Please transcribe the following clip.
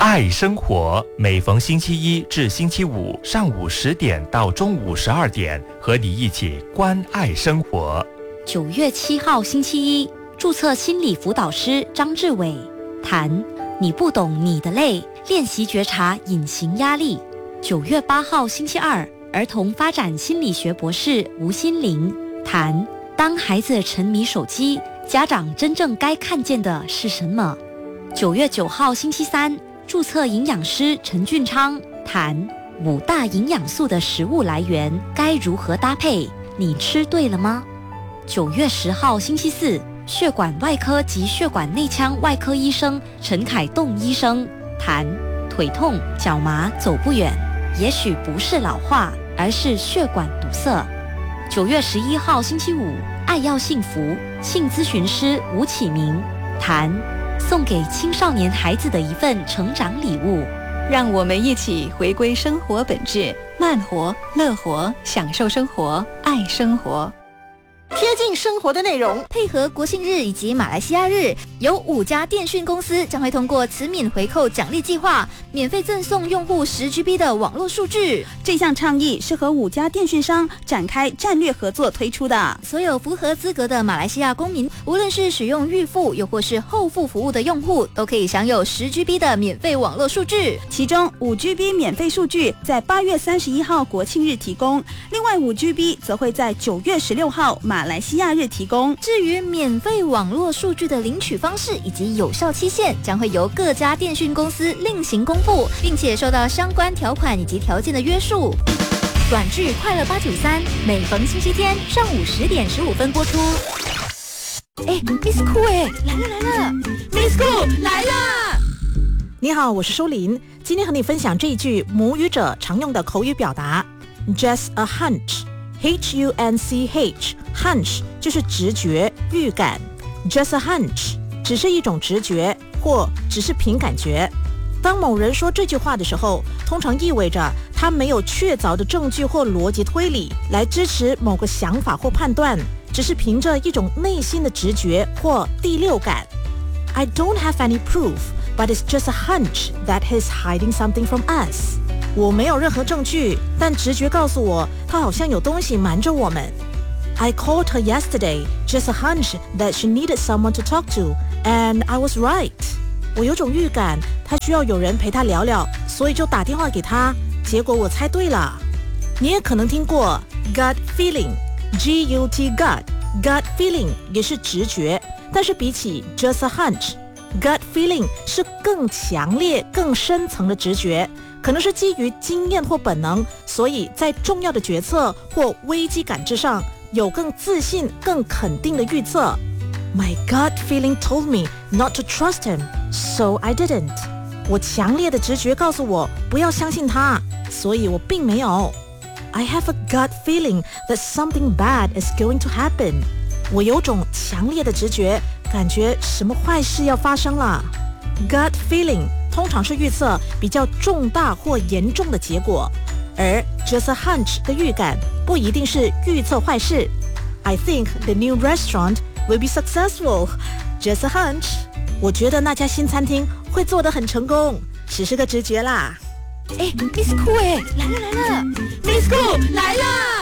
爱生活，每逢星期一至星期五上午10点到中午12点，和你一起关爱生活。 9月7号星期一，注册心理辅导师张志伟谈你不懂你的累，练习觉察隐形压力。9月8号星期二，儿童发展心理学博士吴心玲谈当孩子沉迷手机，家长真正该看见的是什么。9月9号星期三，注册营养师陈俊昌谈5大营养素的食物来源该如何搭配，你吃对了吗？9月10号星期四，血管外科及血管内腔外科医生陈凯栋医生谈腿痛、脚麻走不远，也许不是老化，而是血管堵塞。9月11号星期五，爱要幸福性咨询师吴启明谈送给青少年孩子的一份成长礼物。 让我们一起回归生活本质，慢活、乐活，享受生活，爱生活。 贴近生活的内容， 配合国庆日以及马来西亚日，有5家电讯公司将会通过慈敏回扣奖励计划，免费赠送用户10GB 的网络数据。 这项倡议是和5家电讯商展开战略合作推出的。 所有符合资格的马来西亚公民，无论是使用预付又或是后付服务的用户，都可以享有10GB 的免费网络数据。 其中5GB 免费数据在8月31号国庆日提供，另外5GB 则会在9月16号马来西亚日提供。 至于免费网络数据的领取方式以及有效期限，将会由各家电讯公司另行公布，并且受到相关条款以及条件的约束。短剧《快乐893》每逢星期天上午10点15分播出。Miss Cool 来了 ，Miss Cool 来啦！ 你好，我是舒琳，今天和你分享这一句母语者常用的口语表达 ，just a hunch。Hunch 就是直觉、预感 ，just a hunch 只是一种直觉或只是凭感觉。当某人说这句话的时候，通常意味着他没有确凿的证据或逻辑推理来支持某个想法或判断，只是凭着一种内心的直觉或第六感。I don't have any proof, but it's just a hunch that he's hiding something from us. 我没有任何证据，但直觉告诉我，他好像有东西瞒着我们。I called her yesterday, just a hunch that she needed someone to talk to, and I was right. 我有种预感，她需要有人陪她聊聊，所以就打电话给她，结果我猜对了。你也可能听过 gut feeling, G-U-T gut feeling 也是直觉，但是比起 just a hunch,gut feeling 是更强烈、更深层的直觉，可能是基于经验或本能，所以在重要的决策或危机感知上有更自信、更肯定的预测。My gut feeling told me not to trust him, so I didn't. 我强烈的直觉告诉我不要相信他，所以我并没有。I have a gut feeling that something bad is going to happen. 我有种强烈的直觉，感觉什么坏事要发生了。Gut feeling 通常是预测比较重大或严重的结果，而 just a hunch 的预感不一定是预测坏事。I think the new restaurant will be successful. Just a hunch. 我觉得那家新餐厅会做得很成功，只是个直觉啦。 Miss Cool 来了 ，Miss Cool 来啦！